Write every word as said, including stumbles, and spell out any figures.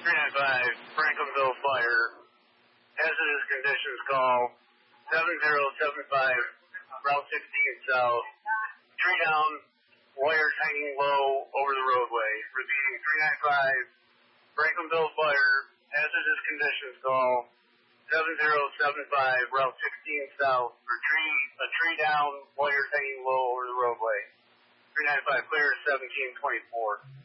three nine five, Franklinville Fire. Hazardous conditions call seven zero seven five, Route sixteen South. Tree down, wires hanging low over the roadway. Repeating, three nine five, Franklinville Fire. Hazardous conditions call seven zero seven five, Route sixteen South. For tree, a tree down, wires hanging low over the roadway. three nine five clear, seventeen twenty-four.